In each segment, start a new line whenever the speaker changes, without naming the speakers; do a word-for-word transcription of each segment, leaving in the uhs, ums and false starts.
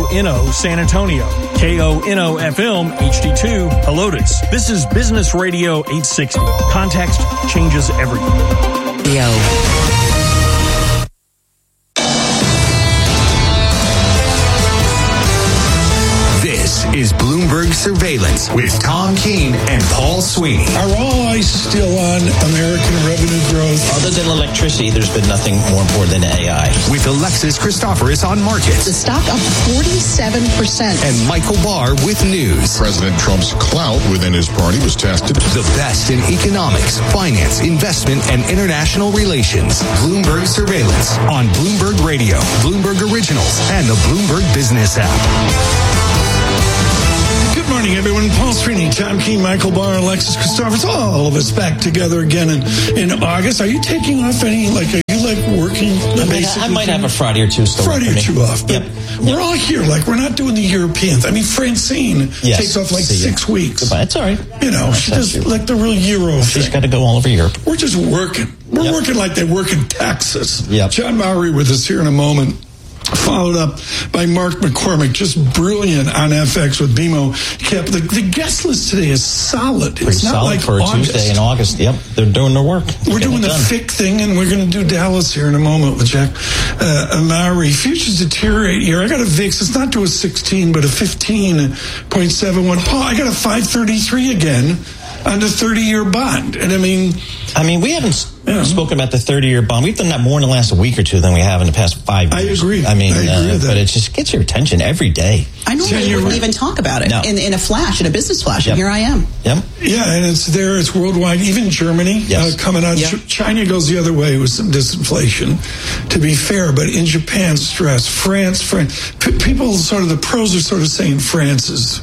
O N O San Antonio, K O N O F M H D two Helotes. This is Business Radio eight sixty. Context changes everything.
Yo.
This is Bloomberg Surveillance with Tom Keene and Paul Sweeney.
Are all eyes still on American revenue growth?
Other than electricity, there's been nothing more important than A I.
With Alexis Christoforous on markets.
The stock up forty-seven percent.
And Michael Barr with news.
President Trump's clout within his party was tested.
The best in economics, finance, investment, and international relations. Bloomberg Surveillance on Bloomberg Radio, Bloomberg Originals, and the Bloomberg Business app.
Good morning, everyone. Paul Sweeney, Tom Keene, Michael Barr, Alexis Christoforous, all of us back together again in, in August. Are you taking off any, like, are you, like, working?
I, mean, I might have a Friday or two still.
Friday or two off. But yep. We're yep. all here. Like, we're not doing the Europeans. I mean, Francine yes. takes off, like, See six you. weeks.
Goodbye. That's all right.
You know, That's she does, true. like, the real Euro
She's
thing.
got to go all over Europe.
We're just working. We're
yep.
working like they work in Texas.
Yep.
John Mowry with us here in a moment. Followed up by Mark McCormick, just brilliant on F X with B M O. Kept the, the guest list today is solid.
Pretty
it's not
solid
like
for a
August.
Tuesday in August. Yep, they're doing their work. They're
we're doing the
done.
F I C thing, and we're going to do Dallas here in a moment with Jack uh, Mowry. Futures deteriorate here. I got a V I X. It's not to a sixteen, but a fifteen point seven one. Paul, I got a five thirty-three again on the thirty-year bond, and I mean,
I mean, we haven't
yeah.
spoken about the thirty-year bond. We've done that more in the last week or two than we have in the past five years.
I agree.
I mean,
I agree
uh,
with that.
but it just gets your attention every day.
I normally wouldn't even talk about it
no.
in, in a flash, in a business flash,
yep.
and here I am.
Yep.
Yeah, and it's there. It's worldwide. Even Germany
yes.
uh, coming out.
Yep.
China goes the other way with some disinflation, to be fair. But in Japan, stress. France, France. P- people sort of, the pros are sort of saying France is.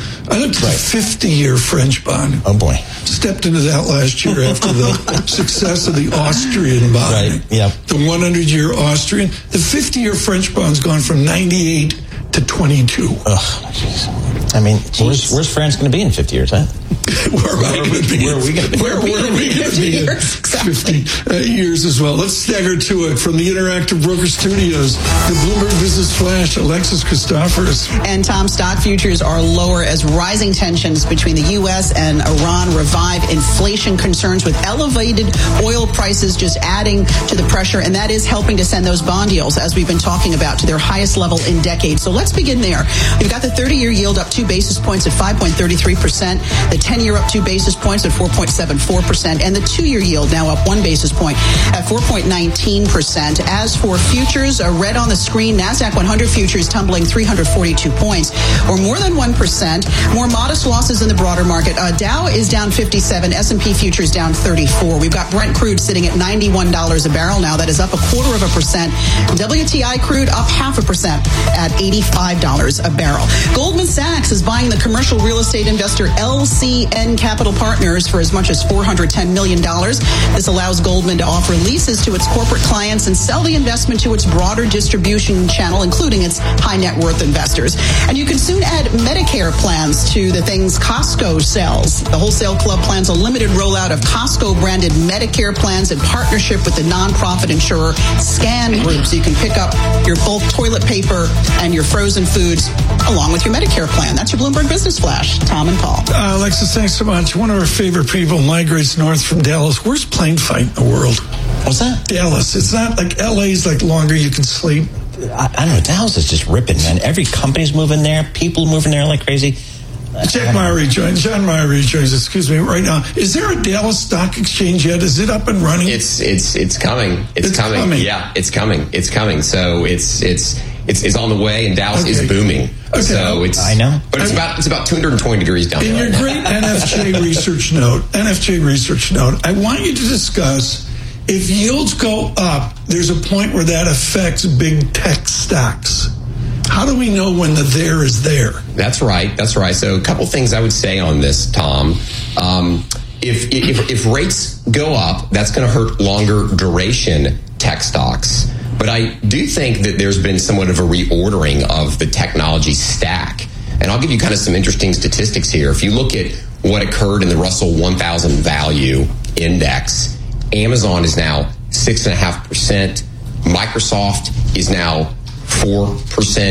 I looked at right. the fifty-year French bond.
Oh, boy.
Stepped into that last year after the success of the Austrian bond.
Right, yeah.
The hundred-year Austrian. The fifty-year French bond's gone from ninety-eight to twenty-two.
Ugh, jeez. I mean, where's, where's France going to be in fifty years, huh?
Where are we going to be?
Where are we going to be?
Where, where are we going to be in fifty uh, years as well? Let's stagger to it from the Interactive Broker Studios, the Bloomberg Business Flash, Alexis Christoforous.
And Tom, stock futures are lower as rising tensions between the U S and Iran revive inflation concerns, with elevated oil prices just adding to the pressure, and that is helping to send those bond yields, as we've been talking about, to their highest level in decades. So let's begin there. We've got the thirty-year yield up two basis points at five point three three percent, the ten-year up two basis points at four point seven four percent, and the two-year yield now up one basis point at four point one nine percent. As for futures, a red on the screen, NASDAQ one hundred futures tumbling three hundred forty-two points, or more than one percent. More modest losses in the broader market. Uh, Dow is down fifty-seven, S and P futures down thirty-four. We've got Brent crude sitting at ninety-one dollars a barrel now. That is up a quarter of a percent. W T I crude up half a percent at eighty-five dollars a barrel. Goldman Sachs is buying the commercial real estate investor L C N Capital Partners for as much as four hundred ten million dollars. This allows Goldman to offer leases to its corporate clients and sell the investment to its broader distribution channel, including its high net worth investors. And you can soon add Medicare plans to the things Costco sells. The Wholesale Club plans a limited rollout of Costco-branded Medicare plans in partnership with the nonprofit insurer Scan Group, so you can pick up your bulk toilet paper and your frozen foods along with your Medicare plan. That's your Bloomberg Business Flash. Tom and Paul.
Uh, Alexis, thanks so much. One of our favorite people migrates north from Dallas. Worst plane fight in the world?
What's that?
Dallas. It's not like L A's like longer you can sleep.
I, I don't know. Dallas is just ripping, man. Every company's moving there. People moving there like crazy.
Jack Mowry joins. John Mowry joins. Excuse me, right now. Is there a Dallas Stock Exchange yet? Is it up and running?
It's it's it's coming. It's,
it's
coming.
coming.
Yeah, it's coming. It's coming. So it's it's it's, it's on the way, and Dallas okay. is booming.
Okay.
So it's
I know,
but it's I, about it's about two hundred twenty degrees down
in
there.
In your great N F J research note, N F J research note, I want you to discuss if yields go up. There's a point where that affects big tech stocks. How do we know when the there is there?
That's right. That's right. So a couple things I would say on this, Tom. Um, if, if if rates go up, that's going to hurt longer duration tech stocks. But I do think that there's been somewhat of a reordering of the technology stack. And I'll give you kind of some interesting statistics here. If you look at what occurred in the Russell one thousand Value Index, Amazon is now six point five percent. Microsoft is now four percent.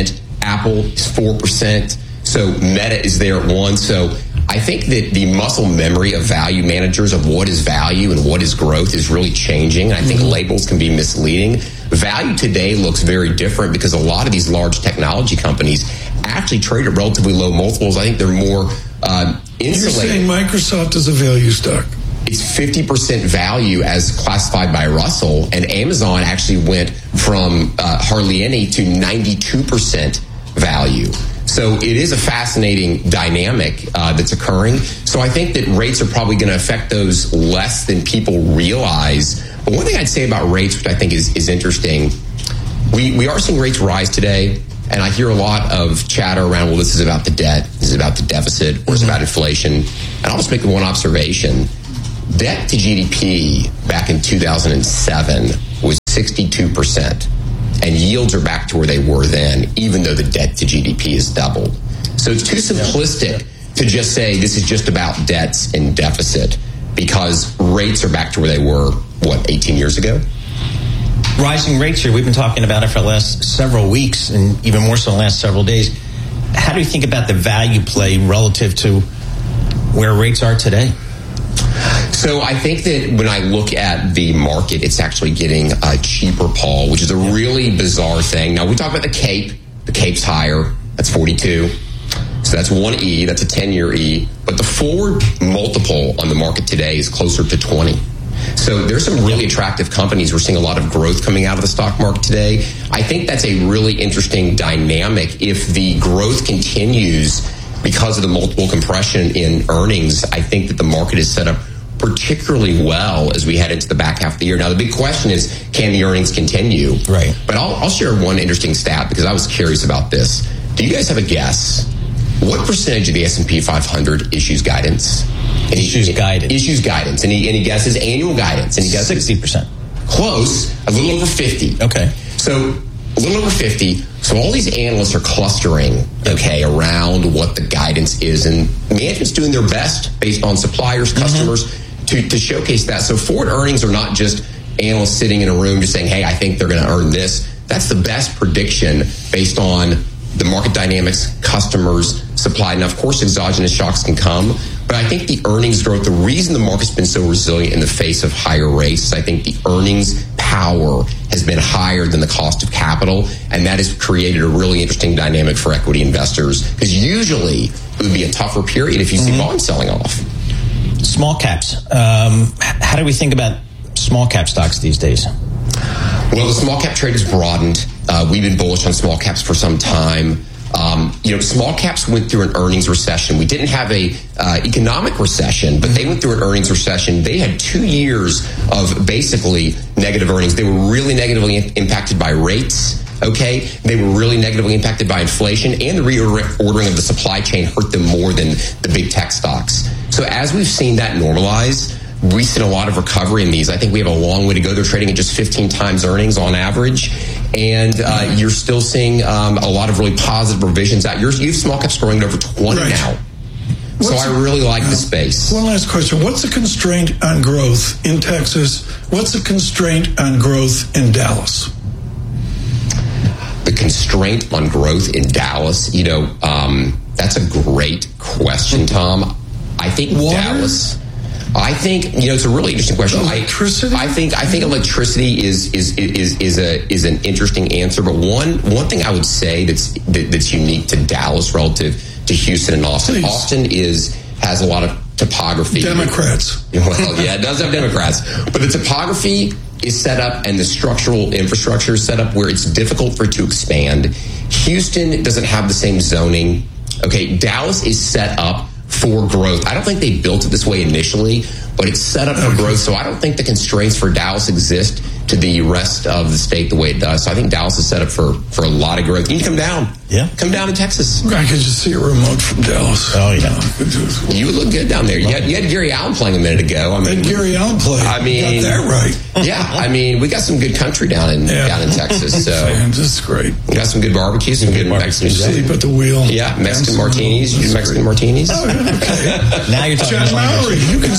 Apple is four percent. So Meta is there at one. So I think that the muscle memory of value managers of what is value and what is growth is really changing. I think mm-hmm. labels can be misleading. Value today looks very different because a lot of these large technology companies actually trade at relatively low multiples. I think they're more uh, insulated.
You're saying Microsoft is a value stock.
It's fifty percent value as classified by Russell, and Amazon actually went from uh, hardly any to ninety-two percent value. So it is a fascinating dynamic uh, that's occurring. So I think that rates are probably going to affect those less than people realize. But one thing I'd say about rates, which I think is, is interesting, we, we are seeing rates rise today. And I hear a lot of chatter around, well, this is about the debt, this is about the deficit, or it's about inflation. And I'll just make one observation. Debt to G D P back in two thousand seven was sixty-two percent. And yields are back to where they were then, even though the debt to G D P is doubled. So it's too simplistic to just say this is just about debts and deficit, because rates are back to where they were, what, eighteen years ago?
Rising rates here, we've been talking about it for the last several weeks, and even more so the last several days. How do you think about the value play relative to where rates are today?
So I think that when I look at the market, it's actually getting uh, cheaper, Paul, which is a really bizarre thing. Now, we talk about the CAPE. The CAPE's higher. That's forty-two. So that's one E. That's a ten-year E. But the forward multiple on the market today is closer to twenty. So there's some really attractive companies. We're seeing a lot of growth coming out of the stock market today. I think that's a really interesting dynamic. If the growth continues because of the multiple compression in earnings, I think that the market is set up particularly well as we head into the back half of the year. Now, the big question is, can the earnings continue?
Right.
But I'll, I'll share one interesting stat because I was curious about this. Do you guys have a guess? What percentage of the S and P five hundred issues guidance?
Any, issues guidance.
Issues guidance. Any, any guesses? Annual guidance. Any guesses?
sixty percent.
Close. A little over fifty.
Okay.
So a little over fifty. So all these analysts are clustering, okay, around what the guidance is. And management's doing their best based on suppliers, customers, mm-hmm. to, to showcase that. So forward earnings are not just analysts sitting in a room just saying, hey, I think they're going to earn this. That's the best prediction based on the market dynamics, customers, supply. Now, of course, exogenous shocks can come. But I think the earnings growth, the reason the market's been so resilient in the face of higher rates is I think the earnings power has been higher than the cost of capital, and that has created a really interesting dynamic for equity investors, because usually it would be a tougher period if you see mm-hmm. bonds selling off.
Small caps. Um, how do we think about small cap stocks these days?
Well, the small cap trade has broadened. Uh, we've been bullish on small caps for some time. Um, you know, small caps went through an earnings recession. We didn't have a uh, economic recession, but they went through an earnings recession. They had two years of basically negative earnings. They were really negatively impacted by rates. Okay, they were really negatively impacted by inflation, and the reordering of the supply chain hurt them more than the big tech stocks. So as we've seen that normalize, we've seen a lot of recovery in these. I think we have a long way to go. They're trading at just fifteen times earnings on average. And uh, you're still seeing um, a lot of really positive revisions out. You're, you have small caps growing at over twenty right. now. What's so I really like uh, the space.
One last question. What's the constraint on growth in Texas? What's the constraint on growth in Dallas?
The constraint on growth in Dallas, you know, um, that's a great question, Tom. I think
Water?
Dallas... I think, you know, it's a really interesting question.
Electricity?
I, I think I think electricity is is is is a is an interesting answer. But one one thing I would say that's that, that's unique to Dallas relative to Houston and Austin.
Please.
Austin is has a lot of topography.
Democrats.
Well, yeah, it does have Democrats, but the topography is set up and the structural infrastructure is set up where it's difficult for it to expand. Houston doesn't have the same zoning. Okay, Dallas is set up for growth. I don't think they built it this way initially, but it's set up for okay. growth. So I don't think the constraints for Dallas exist to the rest of the state the way it does. So I think Dallas is set up for, for a lot of growth. You can come down.
Yeah.
Come down to Texas.
I could just see a remote from Dallas.
Oh, yeah.
You would look good down there. You had, you had Gary Allen playing a minute ago. I mean,
and Gary Allen played.
I mean,
got that right.
Yeah. I mean, we got some good country down in yeah. down in Texas. So
this is great.
We got some good barbecues, some good Mexican
sleep at the wheel.
Yeah, Mexican martinis. You do Mexican martinis?
Oh, okay.
Now you're talking
John Lowry, you can stay.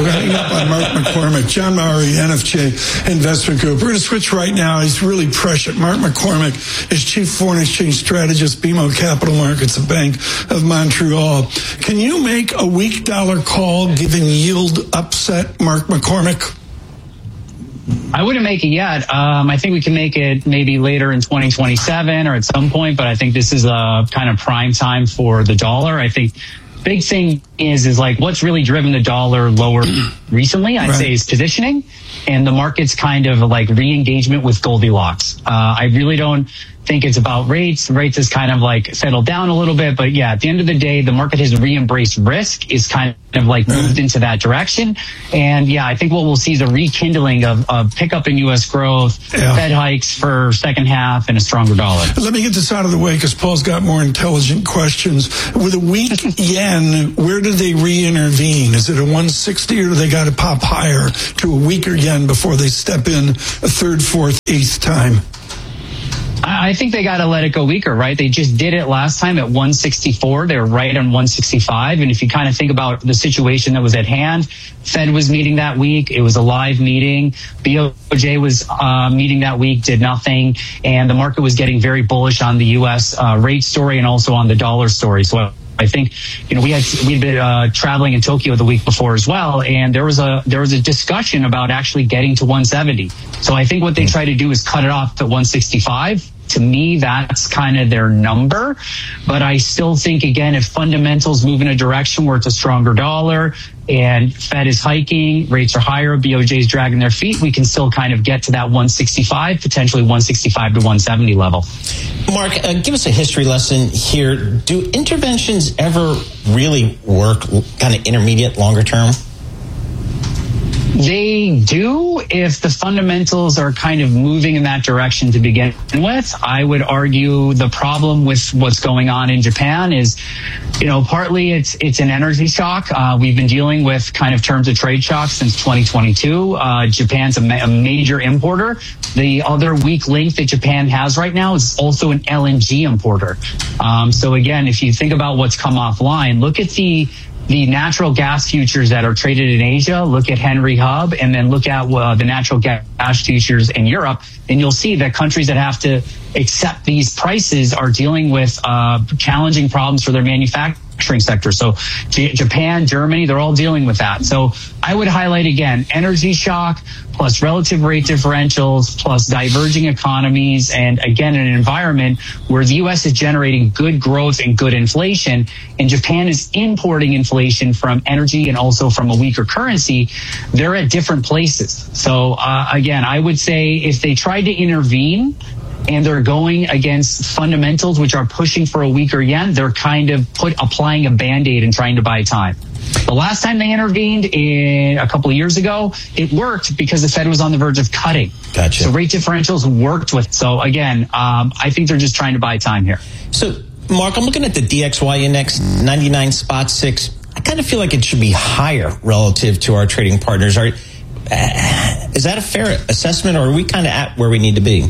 We're hanging up on Mark McCormick. John Maury, N F J Investment Group. We're going to switch right now. He's really prescient. Mark McCormick is Chief Foreign Exchange Strategist, B M O Capital Markets, a Bank of Montreal. Can you make a weak dollar call given yield upset, Mark McCormick?
I wouldn't make it yet. Um, I think we can make it maybe later in twenty twenty-seven or at some point, but I think this is a kind of prime time for the dollar. I think big thing is, is like what's really driven the dollar lower recently, I'd right. say, is positioning and the market's kind of like re-engagement with Goldilocks. Uh, I really don't think it's about rates. Rates is kind of like settled down a little bit, but yeah, at the end of the day, the market has re-embraced risk, is kind of like moved into that direction. And yeah, I think what we'll see is a rekindling of, of pickup in U S growth, yeah. Fed hikes for second half, and a stronger dollar.
Let me get this out of the way because Paul's got more intelligent questions. With a weak yen, where do they re-intervene? Is it a one sixty or do they got to pop higher to a weaker yen before they step in a third, fourth, eighth time?
I think they got to let it go weaker, right? They just did it last time at one sixty-four. They were right on one sixty-five. And if you kind of think about the situation that was at hand, Fed was meeting that week. It was a live meeting. B O J was uh, meeting that week, did nothing. And the market was getting very bullish on the U S uh, rate story and also on the dollar story. So I think, you know, we had we'd been uh, traveling in Tokyo the week before as well, and there was a there was a discussion about actually getting to one seventy. So I think what they try to do is cut it off at one sixty-five. To me, that's kind of their number. But I still think, again, if fundamentals move in a direction where it's a stronger dollar and Fed is hiking, rates are higher, B O J is dragging their feet, we can still kind of get to that one sixty-five, potentially one sixty-five to one seventy level.
Mark, uh, give us a history lesson here. Do interventions ever really work kind of intermediate, longer term?
They do if the fundamentals are kind of moving in that direction to begin with. I would argue the problem with what's going on in Japan is, you know, partly it's it's an energy shock. Uh, we've been dealing with kind of terms of trade shocks since twenty twenty-two. Uh, Japan's a, ma- a major importer. The other weak link that Japan has right now is also an L N G importer. Um, so again, if you think about what's come offline, look at the the natural gas futures that are traded in Asia, look at Henry Hub, and then look at uh, the natural gas futures in Europe, and you'll see that countries that have to accept these prices are dealing with uh, challenging problems for their manufacturing sector. So J- Japan, Germany, they're all dealing with that. So I would highlight again, energy shock plus relative rate differentials plus diverging economies, and again, an environment where the U S is generating good growth and good inflation, and Japan is importing inflation from energy and also from a weaker currency. They're at different places. So uh, again, I would say if they tried to intervene and they're going against fundamentals which are pushing for a weaker yen, they're kind of put applying a Band-Aid and trying to buy time. The last time they intervened in a couple of years ago, it worked because the Fed was on the verge of cutting.
Gotcha.
So rate differentials worked with. So again, um, I think they're just trying to buy time here.
So Mark, I'm looking at the D X Y index, ninety-nine spot six. I kind of feel like it should be higher relative to our trading partners. Are, uh, is that a fair assessment, or are we kind of at where we need to be?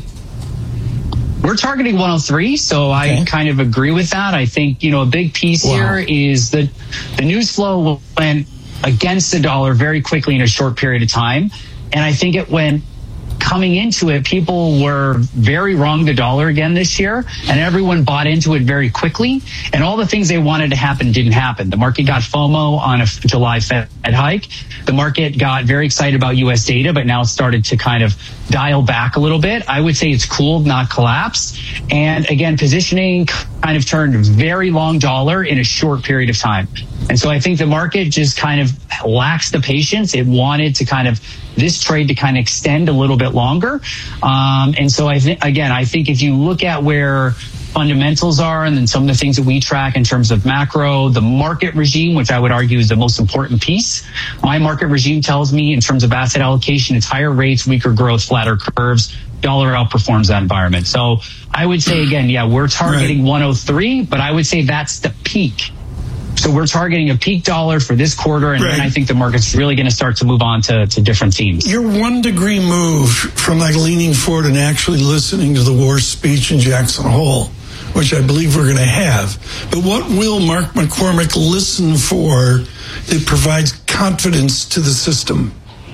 We're targeting one oh three, so okay. I kind of agree with that. I think, you know, a big piece wow. here is that the news flow went against the dollar very quickly in a short period of time. And I think it went coming into it, people were very wrong the dollar again this year, and everyone bought into it very quickly. And all the things they wanted to happen didn't happen. The market got FOMO on a July Fed hike. The market got very excited about U S data, but now started to kind of dial back a little bit. I would say it's cooled, not collapsed. And again, positioning kind of turned very long dollar in a short period of time. And so I think the market just kind of lacks the patience. It wanted to kind of this trade to kind of extend a little bit longer. Um, and so I think, again, I think if you look at where fundamentals are and then some of the things that we track in terms of macro, the market regime, which I would argue is the most important piece. My market regime tells me in terms of asset allocation, it's higher rates, weaker growth, flatter curves. Dollar outperforms that environment. So I would say, again, yeah, we're targeting right. one oh three, but I would say that's the peak. So we're targeting a peak dollar for this quarter, and right. then I think the market's really going to start to move on to, to different themes.
Your one degree move from like leaning forward and actually listening to the war speech in Jackson Hole, which I believe we're going to have. But what will Mark McCormick listen for that provides confidence to the system?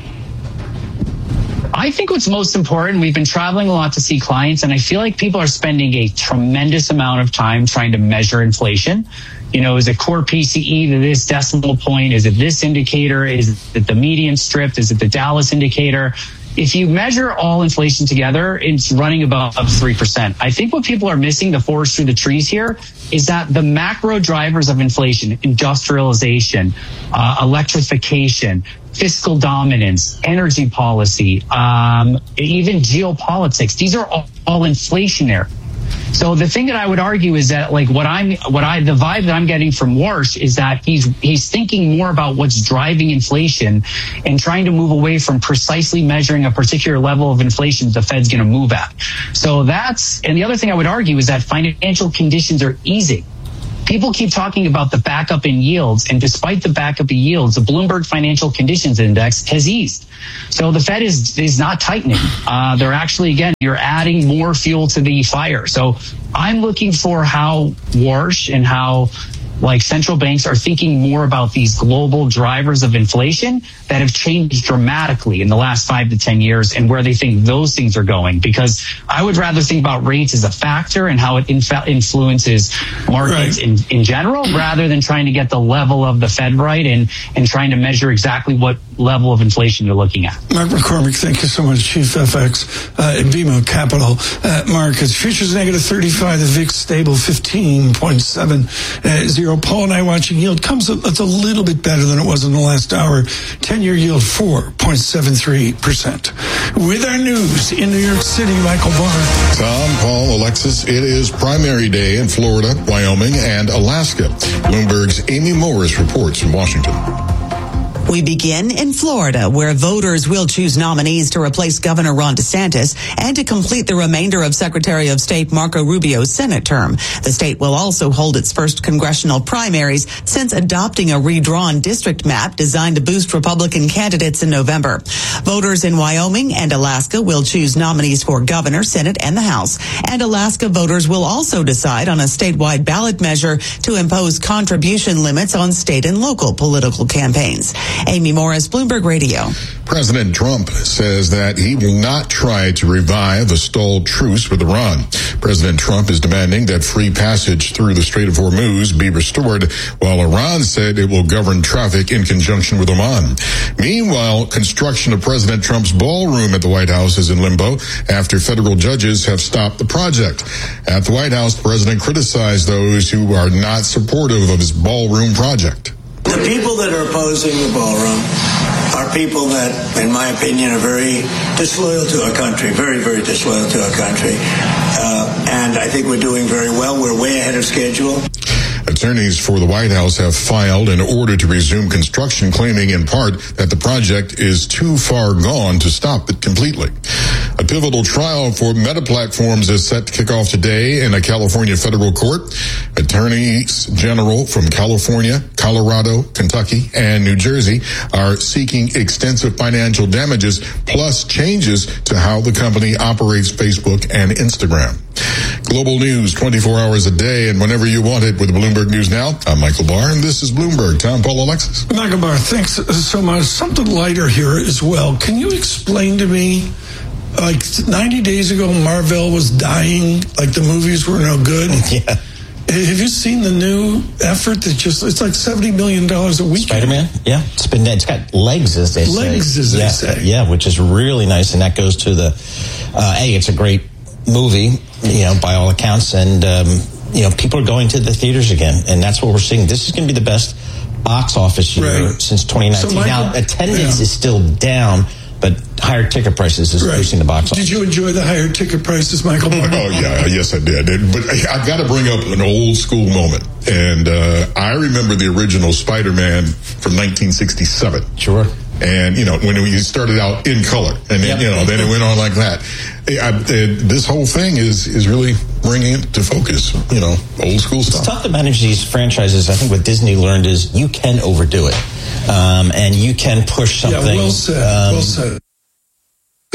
I think what's most important, we've been traveling a lot to see clients, and I feel like people are spending a tremendous amount of time trying to measure inflation. You know, is it core P C E to this decimal point? Is it this indicator? Is it the median stripped? Is it the Dallas indicator? If you measure all inflation together, it's running above three percent. I think what people are missing, the forest through the trees here, is that the macro drivers of inflation, industrialization, uh, electrification, fiscal dominance, energy policy, um, even geopolitics, these are all, all inflationary. So the thing that I would argue is that, like, what I'm, what I, the vibe that I'm getting from Warsh is that he's, he's thinking more about what's driving inflation and trying to move away from precisely measuring a particular level of inflation that the Fed's going to move at. So that's, and the other thing I would argue is that financial conditions are easing. People keep talking about the backup in yields, and despite the backup in yields, the Bloomberg Financial Conditions Index has eased. So the Fed is is not tightening. Uh, they're actually, again, you're adding more fuel to the fire. So I'm looking for how Warsh and how, like, central banks are thinking more about these global drivers of inflation that have changed dramatically in the last five to ten years, and where they think those things are going. Because I would rather think about rates as a factor and how it inf- influences markets right. in, in general, rather than trying to get the level of the Fed right and, and trying to measure exactly what level of inflation you're looking at.
Mark McCormick, thank you so much, Chief F X uh, at B M O Capital uh, Markets. Futures negative thirty-five, the V I X stable fifteen point seven zero. Paul and I watching yield comes, it's a little bit better than it was in the last hour. ten-year yield four point seven three percent. With our news in New York City, Michael Barr.
Tom, Paul, Alexis, it is primary day in Florida, Wyoming, and Alaska. Bloomberg's Amy Morris reports from Washington.
We begin in Florida, where voters will choose nominees to replace Governor Ron DeSantis and to complete the remainder of Secretary of State Marco Rubio's Senate term. The state will also hold its first congressional primaries since adopting a redrawn district map designed to boost Republican candidates in November. Voters in Wyoming and Alaska will choose nominees for governor, Senate, and the House. And Alaska voters will also decide on a statewide ballot measure to impose contribution limits on state and local political campaigns. Amy Morris, Bloomberg Radio.
President Trump says that he will not try to revive a stalled truce with Iran. President Trump is demanding that free passage through the Strait of Hormuz be restored, while Iran said it will govern traffic in conjunction with Oman. Meanwhile, construction of President Trump's ballroom at the White House is in limbo after federal judges have stopped the project. At the White House, the president criticized those who are not supportive of his ballroom project.
The people that are opposing the ballroom are people that, in my opinion, are very disloyal to our country, very, very disloyal to our country. Uh, and I think we're doing very well. We're way ahead of schedule.
Attorneys for the White House have filed an order to resume construction, claiming in part that the project is too far gone to stop it completely. A pivotal trial for Meta Platforms is set to kick off today in a California federal court. Attorneys general from California, Colorado, Kentucky, and New Jersey are seeking extensive financial damages, plus changes to how the company operates Facebook and Instagram. Global news twenty-four hours a day and whenever you want it with Bloomberg News Now. I'm Michael Barr, and this is Bloomberg. Tom, Paul, Alexis.
Michael Barr, thanks so much. Something lighter here as well. Can you explain to me, like ninety days ago, Marvel was dying, like the movies were no good?
Yeah.
Have you seen the new effort that just, it's like seventy million dollars a week?
Spider-Man? Yeah. It's been, it's got legs, as they
legs,
say.
Legs, as
yeah,
they say.
Yeah, which is really nice. And that goes to the, uh, A, it's a great movie, you know, by all accounts. And, um, you know, people are going to the theaters again. And that's what we're seeing. This is going to be the best box office year
right.
since twenty nineteen. So Michael, now, attendance yeah. is still down, but higher ticket prices is right. boosting the box office.
Did you enjoy the higher ticket prices, Michael?
Oh, yeah. Yes, I did. But I've got to bring up an old school moment. And uh, I remember the original Spider-Man from nineteen sixty-seven.
Sure.
And, you know, when we started out in color, and then, yep. you know, then it went on like that. I, I, this whole thing is, is really bringing it to focus, you know, old school stuff.
It's tough to manage these franchises. I think what Disney learned is you can overdo it. Um, and you can push something.
Yeah, well said. Um, well said.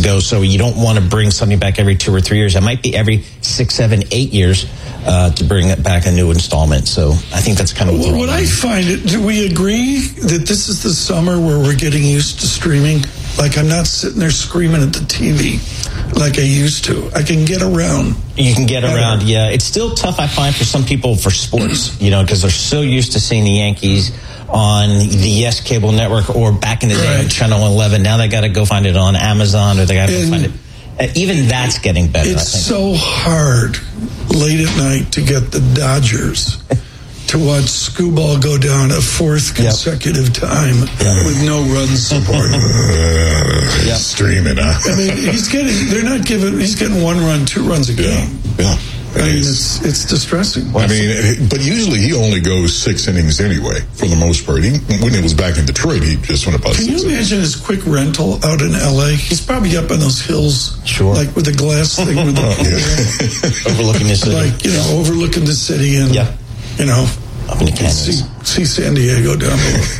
ago. So you don't want to bring something back every two or three years. It might be every six, seven, eight years uh, to bring it back a new installment. So I think that's kind of
well, what I find it. Do we agree that this is the summer where we're getting used to streaming? Like, I'm not sitting there screaming at the T V like I used to. I can get around.
You can get around, yeah. It's still tough, I find, for some people for sports, you know, because they're so used to seeing the Yankees on the Yes Cable Network or back in the day
Right.
on Channel eleven. Now they got to go find it on Amazon or they got to go find it. Uh, even that's getting better,
It's
I think.
so hard late at night to get the Dodgers to watch Scooball go down a fourth consecutive time with no run support.
Uh, yep. Streaming, huh?
I mean, he's getting, they're not giving, he's getting one run, two runs a game.
Yeah.
I mean, it's, it's distressing.
I mean, but usually he only goes six innings anyway, for the most part. He, when he was back in Detroit, he just went about
Can
six
you imagine his quick rental out in L A? He's probably up on those hills.
Sure.
Like with the glass thing with the
yeah.
Overlooking the city.
Like, you know, overlooking the city and,
Yeah.
you know,
Up in the canyons.
see, see San Diego down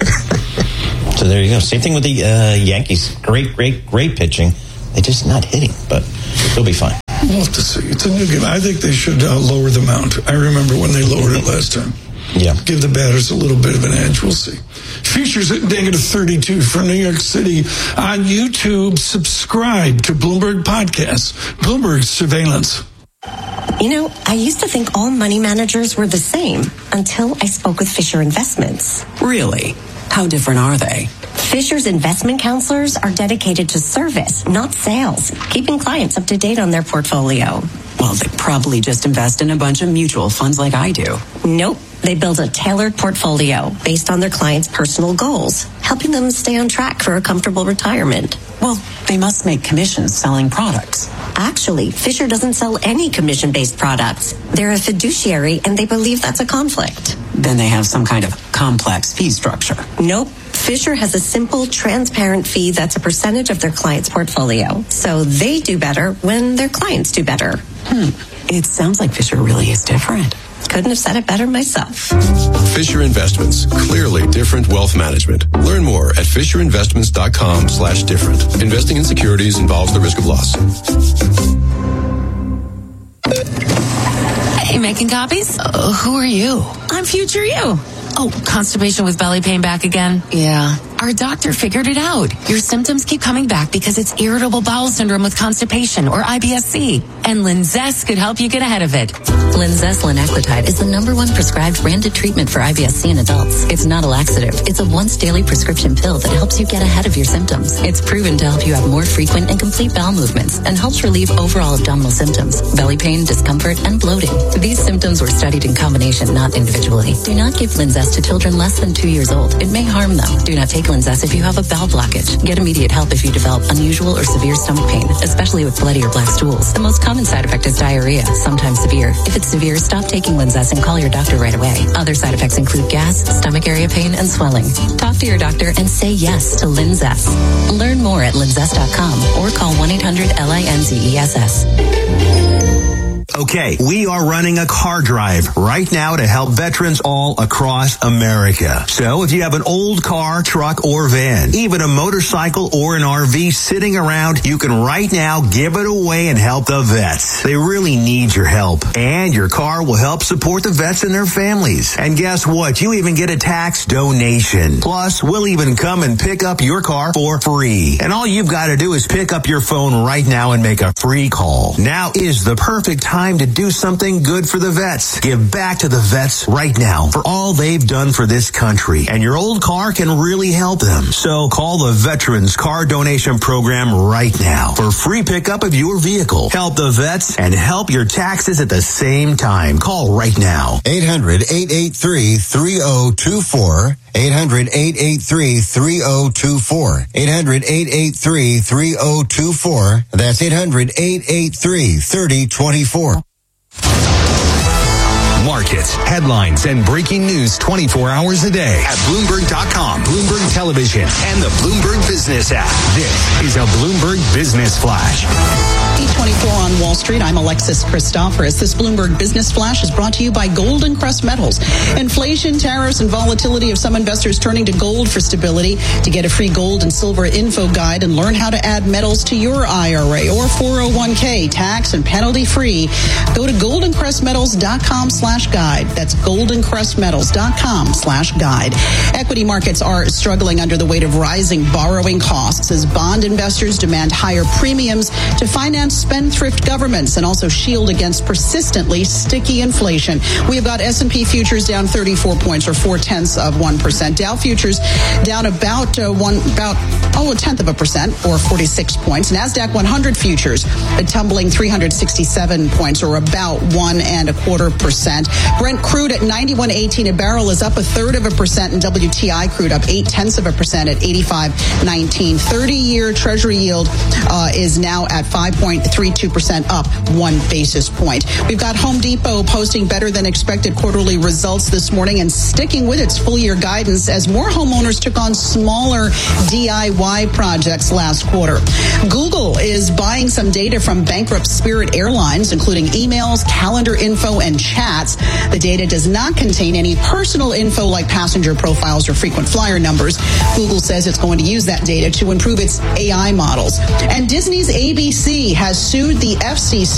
below.
So there you go. Same thing with the uh, Yankees. Great, great, great pitching. They're just not hitting, but they'll be fine.
We'll have to see. It's a new game. I think they should uh, lower the mound. I remember when they lowered it last time.
Yeah.
Give the batters a little bit of an edge. We'll see. Futures at negative thirty-two from New York City on YouTube. Subscribe to Bloomberg Podcasts, Bloomberg Surveillance.
You know, I used to think all money managers were the same until I spoke with Fisher Investments.
Really? How different are they?
Fisher's investment counselors are dedicated to service, not sales, keeping clients up to date on their portfolio.
Well, they probably just invest in a bunch of mutual funds like I do.
Nope. They build a tailored portfolio based on their clients' personal goals, helping them stay on track for a comfortable retirement.
Well, they must make commissions selling products.
Actually, Fisher doesn't sell any commission-based products. They're a fiduciary, and they believe that's a conflict.
Then they have some kind of complex fee structure.
Nope. Fisher has a simple, transparent fee that's a percentage of their client's portfolio. So they do better when their clients do better.
Hmm. It sounds like Fisher really is different.
Couldn't have said it better myself.
Fisher Investments. Clearly different wealth management. Learn more at fisherinvestments.com slash different. Investing in securities involves the risk of loss.
Hey, making copies? Uh, who are you? I'm future you. Oh, constipation with belly pain back again? Yeah. Our doctor figured it out. Your symptoms keep coming back because it's irritable bowel syndrome with constipation, or I B S C. And Linzess could help you get ahead of it.
Linzess linaclotide is the number one prescribed branded treatment for I B S C in adults. It's not a laxative. It's a once daily prescription pill that helps you get ahead of your symptoms. It's proven to help you have more frequent and complete bowel movements and helps relieve overall abdominal symptoms, belly pain, discomfort, and bloating. These symptoms were studied in combination, not individually. Do not give Linzess to children less than two years old. It may harm them. Do not take Linzess if you have a bowel blockage. Get immediate help if you develop unusual or severe stomach pain, especially with bloody or black stools. The most common side effect is diarrhea, sometimes severe. If it's severe, stop taking Linzess and call your doctor right away. Other side effects include gas, stomach area pain, and swelling. Talk to your doctor and say yes to Linzess. Learn more at linzess dot com or call one eight hundred L I N Z E S S.
Okay, we are running a car drive right now to help veterans all across America. So if you have an old car, truck, or van, even a motorcycle or an R V sitting around, you can right now give it away and help the vets. They really need your help. And your car will help support the vets and their families. And guess what? You even get a tax donation. Plus, we'll even come and pick up your car for free. And all you've got to do is pick up your phone right now and make a free call. Now is the perfect time to do something good for the vets. Give back to the vets right now for all they've done for this country. And your old car can really help them. So call the Veterans Car Donation Program right now for free pickup of your vehicle. Help the vets and help your taxes at the same time. Call right now.
eight hundred, eight eight three, three oh two four. eight hundred, eight eight three, three oh two four. eight hundred, eight eight three, three oh two four. That's eight hundred, eight eight three, three oh two four.
Mark markets, headlines, and breaking news twenty-four hours a day at Bloomberg dot com, Bloomberg Television, and the Bloomberg Business app. This is a Bloomberg Business Flash.
eight twenty-four on Wall Street. I'm Alexis Christoforous. This Bloomberg Business Flash is brought to you by Golden Crest Metals. Inflation, tariffs, and volatility of some investors turning to gold for stability. To get a free gold and silver info guide and learn how to add metals to your I R A or four oh one k tax and penalty free, go to golden crest metals dot com slash guide. That's golden crest metals dot com slash guide. Equity markets are struggling under the weight of rising borrowing costs as bond investors demand higher premiums to finance spendthrift governments and also shield against persistently sticky inflation. We've got S and P futures down thirty-four points or four tenths of one percent. Dow futures down about uh, one, about oh, a tenth of a percent or forty-six points. NASDAQ one hundred futures uh, tumbling three hundred sixty-seven points or about one and a quarter percent. Brent crude at ninety-one eighteen a barrel is up a third of a percent, and W T I crude up eight tenths of a percent at eighty-five nineteen. thirty-year Treasury yield uh, is now at five point three two percent, up one basis point. We've got Home Depot posting better than expected quarterly results this morning and sticking with its full year guidance as more homeowners took on smaller D I Y projects last quarter. Google is buying some data from bankrupt Spirit Airlines, including emails, calendar info, and chats. The data does not contain any personal info like passenger profiles or frequent flyer numbers. Google says it's going to use that data to improve its A I models. And Disney's A B C has sued the F C C